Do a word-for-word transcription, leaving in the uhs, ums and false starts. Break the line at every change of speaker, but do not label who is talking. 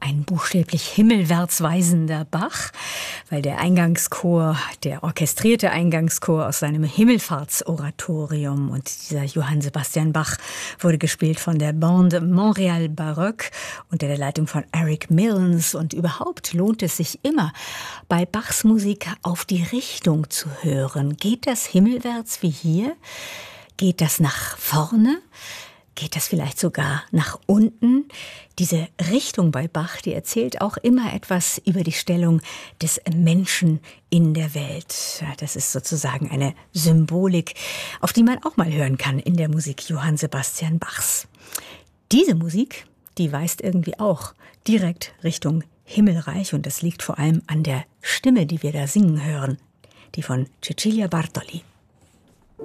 Ein buchstäblich himmelwärts weisender Bach, weil der Eingangschor, der orchestrierte Eingangschor aus seinem Himmelfahrtsoratorium, und dieser Johann Sebastian Bach wurde gespielt von der Bande Montréal Baroque unter der Leitung von Eric Milnes. Und überhaupt lohnt es sich immer, bei Bachs Musik auf die Richtung zu hören. Geht das himmelwärts wie hier? Geht das nach vorne? Geht das vielleicht sogar nach unten? Diese Richtung bei Bach, die erzählt auch immer etwas über die Stellung des Menschen in der Welt. Das ist sozusagen eine Symbolik, auf die man auch mal hören kann in der Musik Johann Sebastian Bachs. Diese Musik, die weist irgendwie auch direkt Richtung Himmelreich, und das liegt vor allem an der Stimme, die wir da singen hören, die von Cecilia Bartoli.